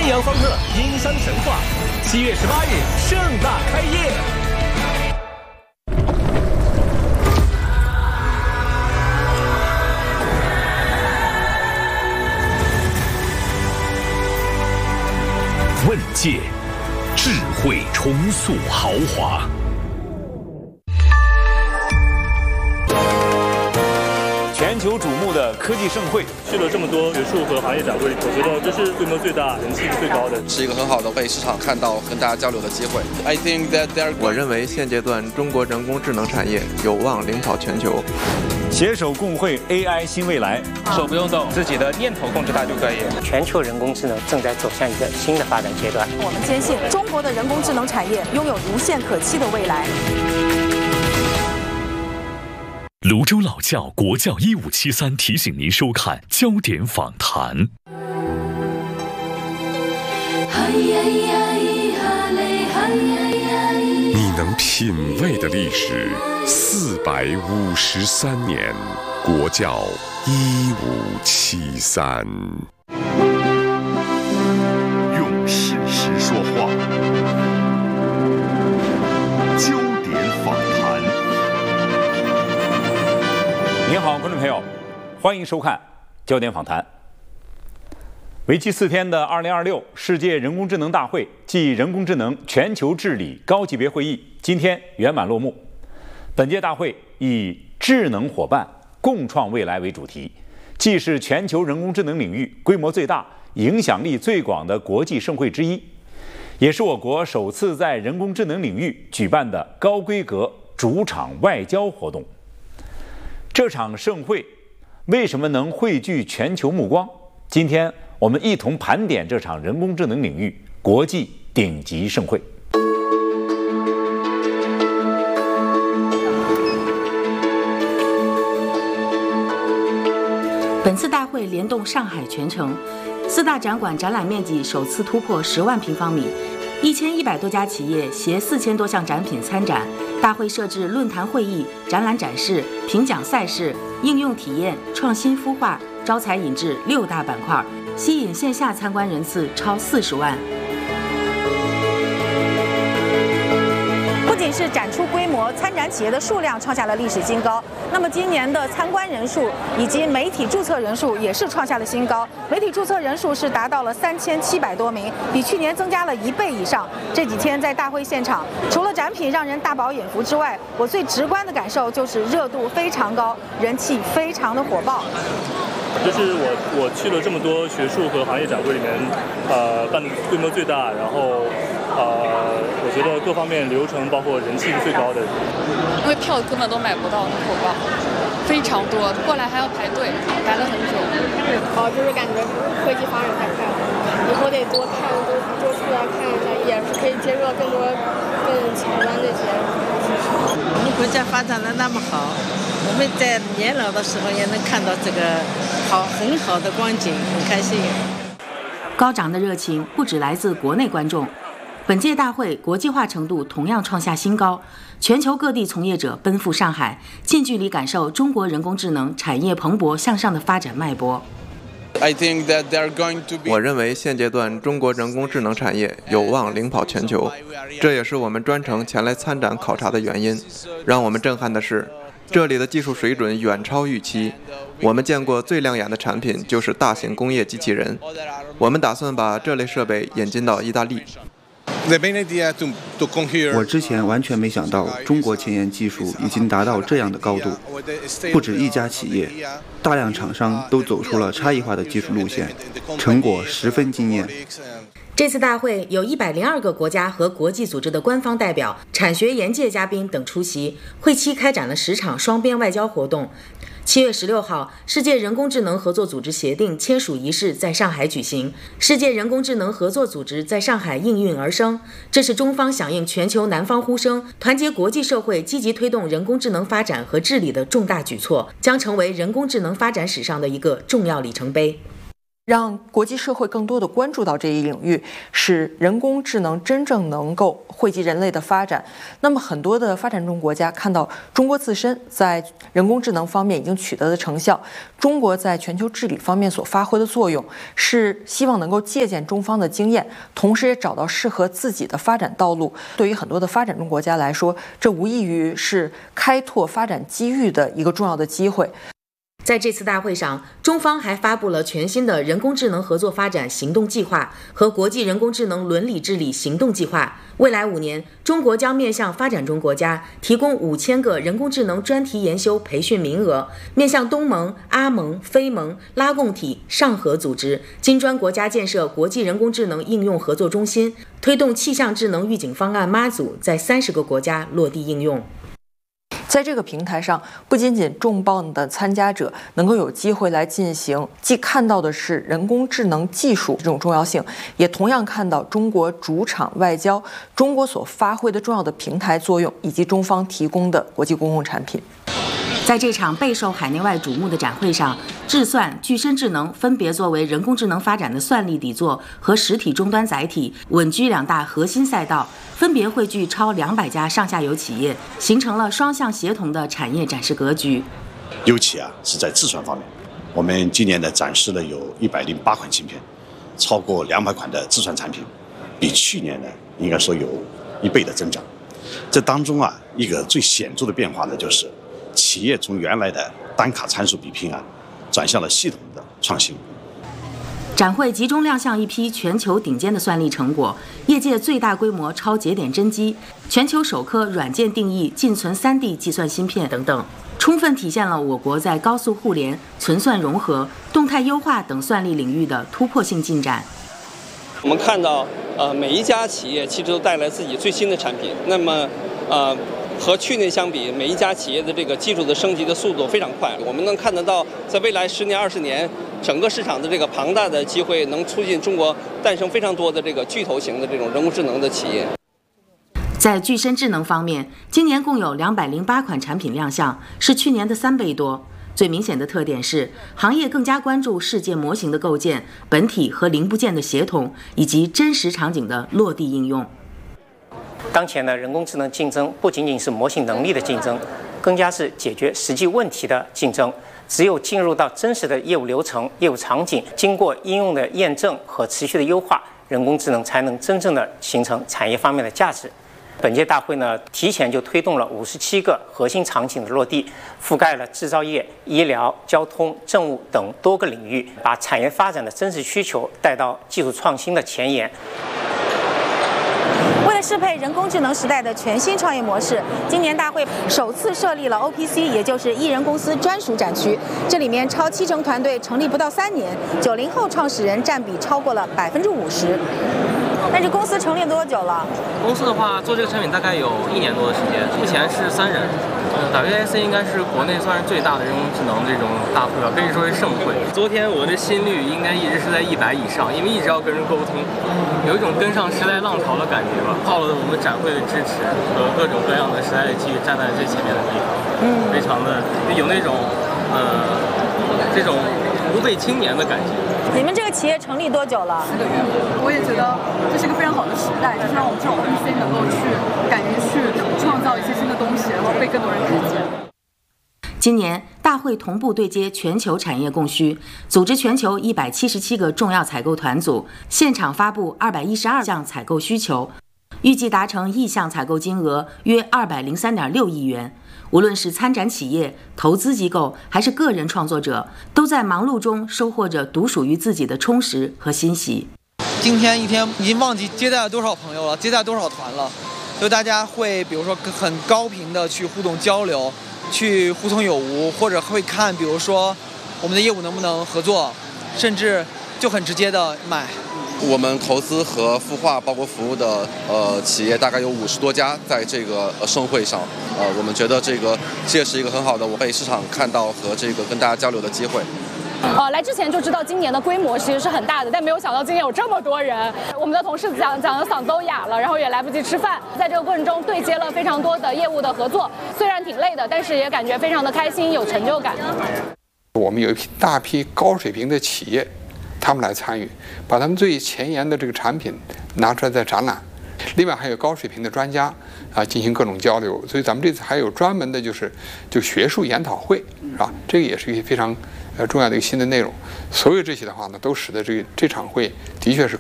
安阳方特殷商神话，7月18日盛大开业。问界，智慧重塑豪华。全球瞩目的科技盛会， 去了这么多学术和行业展会，我觉得这是规模最大、人气最高的， 是一个很好的被市场看到、跟大家交流的机会。 我认为现阶段中国人工智能产业有望领跑全球。 携手共绘 AI 新未来， 手不用动，自己的念头控制它就可以。 全球人工智能正在走向一个新的发展阶段。 我们坚信中国的人工智能产业拥有无限可期的未来。 泸州老窖国教1573提醒您收看焦点访谈。 你能品味的历史453年，国教1573。 用事实说话，焦点访谈。 您好，观众朋友，欢迎收看焦点访谈。为期4天的2026世界人工智能大会暨人工智能全球治理高级别会议今天圆满落幕。本届大会以智能伙伴共创未来为主题，既是全球人工智能领域规模最大、影响力最广的国际盛会之一，也是我国首次在人工智能领域举办的高规格主场外交活动。这场盛会为什么能汇聚全球目光？今天我们一同盘点这场人工智能领域国际顶级盛会。 本次大会联动上海全城，4大展馆展览面积首次突破10万平方米，1100多家企业携4000多项展品参展。大会设置论坛会议、展览展示、评奖赛事、应用体验、创新孵化、招才引智6大板块，吸引线下参观人次超40万。不仅是展出规模，参展企业的数量创下了历史新高。那么今年的参观人数以及媒体注册人数也是创下了新高，媒体注册人数是达到了3700多名，比去年增加了1倍以上。这几天在大会现场，除了展品让人大饱眼福之外，我最直观的感受就是热度非常高，人气非常的火爆。 就是我去了这么多学术和行业展会里面，办的规模最大，然后我觉得各方面流程包括人气是最高的。 因为票根本都买不到，很火爆，非常多，过来还要排队，排了很久。 就是感觉科技发展太快了，以后得多看多出来看一下，也是可以接触到更多更前端这些。 你国家发展的那么好，我们在年老的时候也能看到这个很好的光景，很开心。 高涨的热情不只来自国内观众，本届大会国际化程度同样创下新高，全球各地从业者奔赴上海，近距离感受中国人工智能产业蓬勃向上的发展脉搏。 我认为现阶段中国人工智能产业有望领跑全球，这也是我们专程前来参展考察的原因。让我们震撼的是，这里的技术水准远超预期。我们见过最亮眼的产品就是大型工业机器人，我们打算把这类设备引进到意大利。 我之前完全没想到中国前沿技术已经达到这样的高度，不止一家企业，大量厂商都走出了差异化的技术路线，成果十分惊艳。 这次大会有102个国家和国际组织的官方代表、产学研界嘉宾等出席，会期开展了10场双边外交活动。7月16号，世界人工智能合作组织协定签署仪式在上海举行，世界人工智能合作组织在上海应运而生。这是中方响应全球南方呼声，团结国际社会积极推动人工智能发展和治理的重大举措，将成为人工智能发展史上的一个重要里程碑。 让国际社会更多的关注到这一领域，使人工智能真正能够惠及人类的发展。那么，很多的发展中国家看到中国自身在人工智能方面已经取得的成效，中国在全球治理方面所发挥的作用，是希望能够借鉴中方的经验，同时也找到适合自己的发展道路。对于很多的发展中国家来说，这无异于是开拓发展机遇的一个重要的机会。 在这次大会上，中方还发布了全新的人工智能合作发展行动计划和国际人工智能伦理治理行动计划。未来5年，中国将面向发展中国家提供5000个人工智能专题研修培训名额，面向东盟、阿盟、非盟、拉共体、上合组织、金砖国家建设国际人工智能应用合作中心，推动气象智能预警方案妈祖在30个国家落地应用。 在这个平台上，不仅仅重磅的参加者能够有机会来进行，既看到的是人工智能技术这种重要性，也同样看到中国主场外交，中国所发挥的重要的平台作用，以及中方提供的国际公共产品。 在这场备受海内外瞩目的展会上，智算、具身智能分别作为人工智能发展的算力底座和实体终端载体，稳居2大核心赛道，分别汇聚超200家上下游企业，形成了双向协同的产业展示格局。 尤其是在智算方面，我们今年呢展示了有108款芯片，超过200款的智算产品，比去年呢应该说有1倍的增长。这当中一个最显著的变化呢，就是企业从原来的单卡参数比拼转向了系统的创新。 展会集中亮相一批全球顶尖的算力成果，业界最大规模超节点真机，全球首颗软件定义进存3D 计算芯片等等，充分体现了我国在高速互联、存算融合、动态优化等算力领域的突破性进展。 我们看到，每一家企业其实都带来自己最新的产品。那么，和去年相比，每一家企业的这个技术的升级的速度非常快。我们能看得到，在未来10年、20年，整个市场的这个庞大的机会，能促进中国诞生非常多的这个巨头型的这种人工智能的企业。 在具身智能方面，今年共有208款产品亮相，是去年的3倍多。最明显的特点是，行业更加关注世界模型的构建、本体和零部件的协同，以及真实场景的落地应用。 当前的人工智能竞争不仅仅是模型能力的竞争，更加是解决实际问题的竞争。只有进入到真实的业务流程、业务场景，经过应用的验证和持续的优化，人工智能才能真正的形成产业方面的价值。本届大会呢，提前就推动了57个核心场景的落地，覆盖了制造业、医疗、交通、政务等多个领域，把产业发展的真实需求带到技术创新的前沿。 为了适配人工智能时代的全新创业模式，今年大会首次设立了 OPC， 也就是艺人公司专属展区。这里面超70%团队成立不到3年，90后创始人占比超过了50%。那这公司成立多久了？ 公司的话，做这个产品大概有1年多的时间，目前是3人。WIC 应该是国内算是最大的人工智能这种大会了，可以说是盛会。昨天我的心率应该一直是在100以上，因为一直要跟人沟通，有一种跟上时代浪潮的感觉吧。靠了我们展会的支持和各种各样的时代的机遇，站在最前面的地方，非常的有那种这种吾辈青年的感觉。 你们这个企业成立多久了？4个月。 我也觉得这是一个非常好的时代，就是让我们这种 OPC 能够去敢于去创造一些新的东西，然后被更多人看见。 今年大会同步对接全球产业供需，组织全球177个重要采购团组，现场发布212项采购需求，预计达成意向采购金额约203.6亿元。无论是参展企业、投资机构，还是个人创作者，都在忙碌中收获着独属于自己的充实和欣喜。 今天一天已经忘记接待了多少朋友了，接待多少团了，就大家会比如说很高频的去互动交流，去互通有无，或者会看比如说我们的业务能不能合作，甚至就很直接的买。 我们投资和孵化包括服务的企业大概有50多家在这个盛会上，我们觉得这是一个很好的我被市场看到和跟大家交流的机会。 来之前就知道今年的规模其实是很大的，但没有想到今年有这么多人。我们的同事讲的嗓子都哑了，然后也来不及吃饭。在这个过程中对接了非常多的业务的合作，虽然挺累的，但是也感觉非常的开心，有成就感。 我们有一大批高水平的企业他们来参与，把他们最前沿的这个产品拿出来再展览。另外还有高水平的专家进行各种交流，所以咱们这次还有专门的就学术研讨会，是吧？这个也是一个非常重要的一个新的内容。所有这些的话呢，都使得这场会的确是